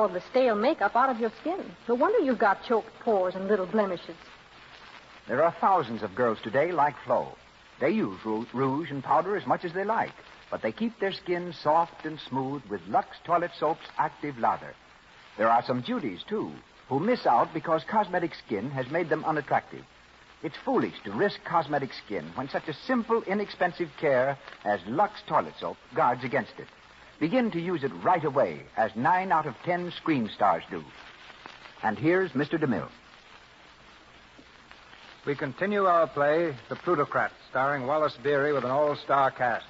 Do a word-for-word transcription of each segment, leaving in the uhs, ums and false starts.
all of the stale makeup out of your skin. No wonder you've got choked pores and little blemishes. There are thousands of girls today like Flo. They use rouge and powder as much as they like, but they keep their skin soft and smooth with Lux Toilet Soap's active lather. There are some Judies, too, who miss out because cosmetic skin has made them unattractive. It's foolish to risk cosmetic skin when such a simple, inexpensive care as Lux Toilet Soap guards against it. Begin to use it right away, as nine out of ten screen stars do. And here's Mister DeMille. We continue our play, The Plutocrat, starring Wallace Beery with an all-star cast.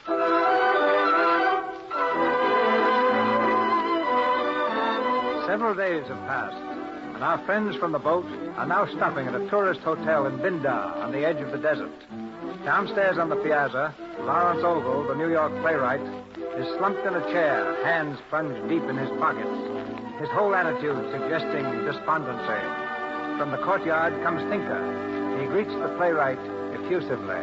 Several days have passed, and our friends from the boat are now stopping at a tourist hotel in Bindar on the edge of the desert. Downstairs on the piazza, Lawrence Ogle, the New York playwright, is slumped in a chair, hands plunged deep in his pockets, his whole attitude suggesting despondency. From the courtyard comes Tinker. He greets the playwright effusively.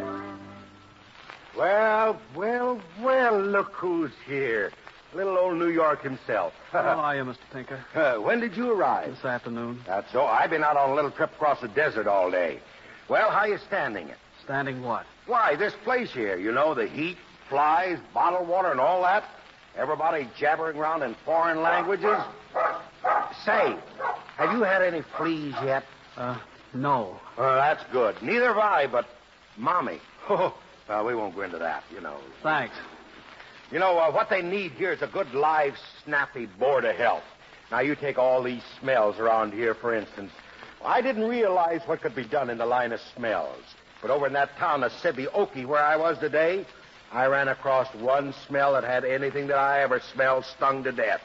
Well, well, well, look who's here. Little old New York himself. How are you, Mister Tinker? Uh, when did you arrive? This afternoon. That's so. I've been out on a little trip across the desert all day. Well, how you standing it? Standing what? Why, this place here, you know, the heat, flies, bottled water, and all that. Everybody jabbering around in foreign languages. Say, have you had any fleas yet? Uh, no. Oh, that's good. Neither have I, but Mommy. Oh, well, we won't go into that, you know. Thanks. You know, uh, what they need here is a good, live, snappy board of health. Now, you take all these smells around here, for instance. I didn't realize what could be done in the line of smells. But over in that town of Sibioki, where I was today, I ran across one smell that had anything that I ever smelled stung to death.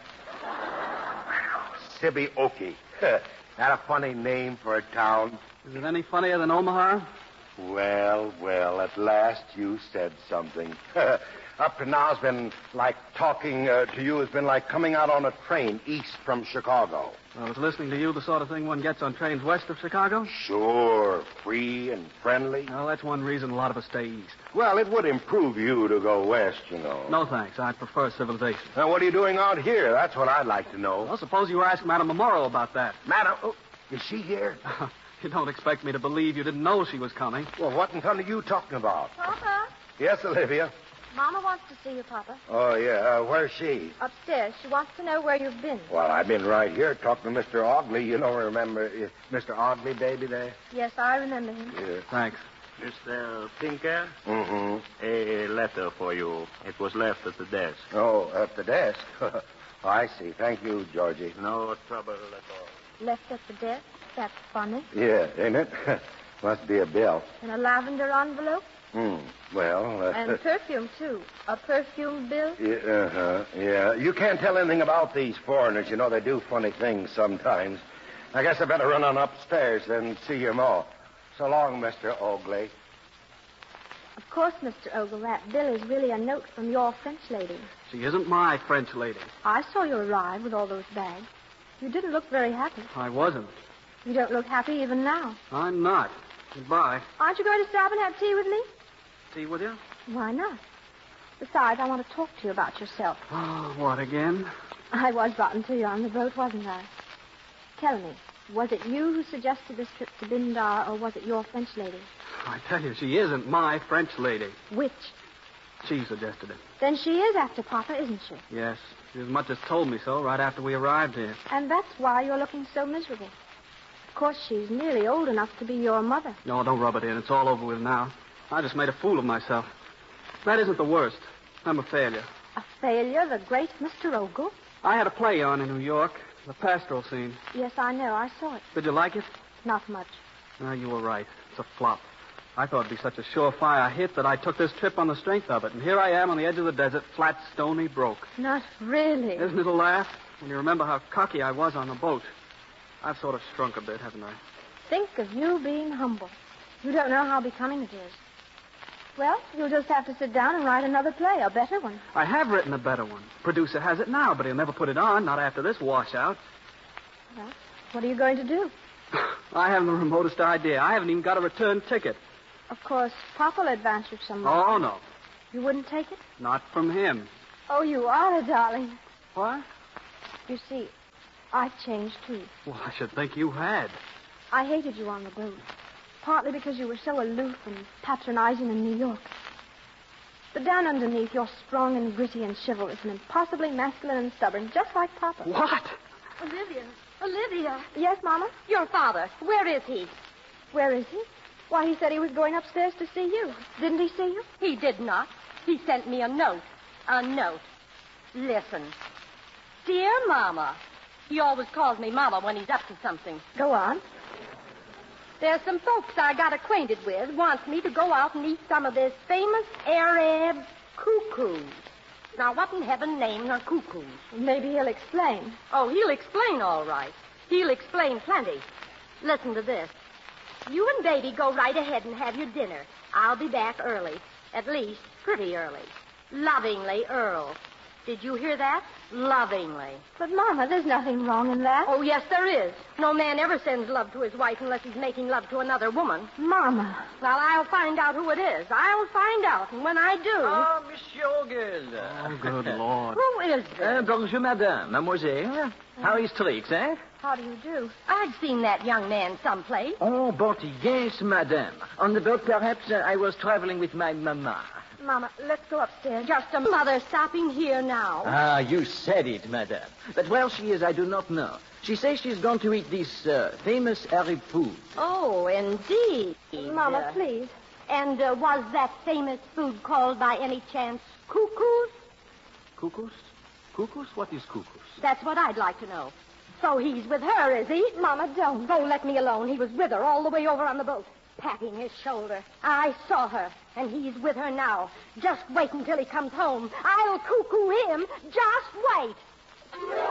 Sibioki. That a funny name for a town? Is it any funnier than Omaha? Well, well, at last you said something. Up to now, it's been like talking uh, to you has been like coming out on a train east from Chicago. I was listening to you, the sort of thing one gets on trains west of Chicago? Sure, free and friendly. Well, that's one reason a lot of us stay east. Well, it would improve you to go west, you know. No, thanks. I prefer civilization. Now, what are you doing out here? That's what I'd like to know. Well, suppose you were asking Madame Memorial about that. Madam, oh, is she here? You don't expect me to believe you didn't know she was coming. Well, what in thunder are you talking about? Papa? Yes, Olivia? Mama wants to see you, Papa. Oh, yeah. Uh, where's she? Upstairs. She wants to know where you've been. Well, I've been right here talking to Mister Ogley. You know, remember uh, Mister Ogley, baby, there? Yes, I remember him. Yeah. Thanks. Mister Tinker? Mm-hmm. A letter for you. It was left at the desk. Oh, at the desk? Oh, I see. Thank you, Georgie. No trouble at all. Left at the desk? That's funny. Yeah, ain't it? Must be a bill. In a lavender envelope? Hmm. Well, uh... And perfume, too. A perfume bill? Yeah, uh-huh. Yeah. You can't tell anything about these foreigners. You know, they do funny things sometimes. I guess I better run on upstairs and see your ma. So long, Mister Ogley. Of course, Mister Ogle, that bill is really a note from your French lady. She isn't my French lady. I saw you arrive with all those bags. You didn't look very happy. I wasn't. You don't look happy even now. I'm not. Goodbye. Aren't you going to stop and have tea with me? Tea with you? Why not? Besides, I want to talk to you about yourself. Oh, what again? I was rotten to you on the boat, wasn't I? Tell me, was it you who suggested this trip to Bindar, or was it your French lady? I tell you, she isn't my French lady. Which? She suggested it. Then she is after Papa, isn't she? Yes. She as much as told me so right after we arrived here. And that's why you're looking so miserable. Of course, she's nearly old enough to be your mother. No, don't rub it in. It's all over with now. I just made a fool of myself. That isn't the worst. I'm a failure. A failure, the great Mister Ogle? I had a play on in New York, the pastoral scene. Yes, I know. I saw it. Did you like it? Not much. No, you were right. It's a flop. I thought it'd be such a surefire hit that I took this trip on the strength of it. And here I am on the edge of the desert, flat, stony, broke. Not really. Isn't it a laugh? When you remember how cocky I was on the boat. I've sort of shrunk a bit, haven't I? Think of you being humble. You don't know how becoming it is. Well, you'll just have to sit down and write another play, a better one. I have written a better one. Producer has it now, but he'll never put it on, not after this washout. Well, what are you going to do? I haven't the remotest idea. I haven't even got a return ticket. Of course, Papa will advance you some money. Oh, no. You wouldn't take it? Not from him. Oh, you are a darling. What? You see, I've changed, too. Well, I should think you had. I hated you on the boat. Partly because you were so aloof and patronizing in New York. But down underneath, you're strong and gritty and chivalrous and impossibly masculine and stubborn, just like Papa. What? Olivia. Olivia. Yes, Mama? Your father. Where is he? Where is he? Why, he said he was going upstairs to see you. Didn't he see you? He did not. He sent me a note. A note. Listen. Dear Mama. He always calls me Mama when he's up to something. Go on. There's some folks I got acquainted with wants me to go out and eat some of this famous Arab cuckoos. Now, what in heaven names are cuckoos? Maybe he'll explain. Oh, he'll explain all right. He'll explain plenty. Listen to this. You and Baby go right ahead and have your dinner. I'll be back early. At least, pretty early. Lovingly, Earl. Did you hear that? Lovingly. But, Mama, there's nothing wrong in that. Oh, yes, there is. No man ever sends love to his wife unless he's making love to another woman. Mama. Well, I'll find out who it is. I'll find out. And when I do... Ah, Monsieur Ogil. Oh, good Lord. Who is this? Uh, bonjour, madame. Mademoiselle. How is tricks, eh? How do you do? I've seen that young man someplace. Oh, but yes, madame. On the boat, perhaps, uh, I was traveling with my mamma. Mama, let's go upstairs. Just a mother stopping here now. Ah, you said it, madame. But where she is, I do not know. She says she's going to eat this uh, famous Arab food. Oh, indeed. Mama, Uh, please. And uh, was that famous food called by any chance cuckoos? Cuckoos? Cuckoos? What is cuckoos? That's what I'd like to know. So he's with her, is he? Mama, don't. Oh, let me alone. He was with her all the way over on the boat, patting his shoulder. I saw her, and he's with her now. Just wait until he comes home. I'll cuckoo him. Just wait.